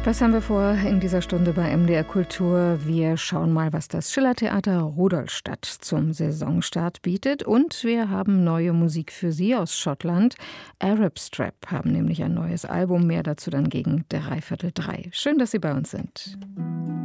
Das haben wir vor in dieser Stunde bei MDR Kultur. Wir schauen mal, was das Schillertheater Rudolstadt zum Saisonstart bietet. Und wir haben neue Musik für Sie aus Schottland. Arab Strap haben nämlich ein neues Album. Mehr dazu dann gegen 2:45. Schön, dass Sie bei uns sind.